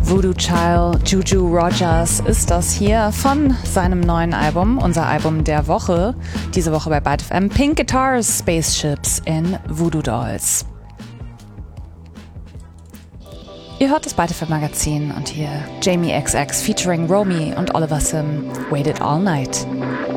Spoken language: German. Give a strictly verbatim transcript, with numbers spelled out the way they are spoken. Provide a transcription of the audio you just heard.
Voodoo Child, Juju Rogers ist das hier von seinem neuen Album, unser Album der Woche. Diese Woche bei Byte F M, Pink Guitars, Spaceships in Voodoo Dolls. Ihr hört das Byte F M Magazin und hier Jamie X X featuring Romy und Oliver Sim, Waited All Night.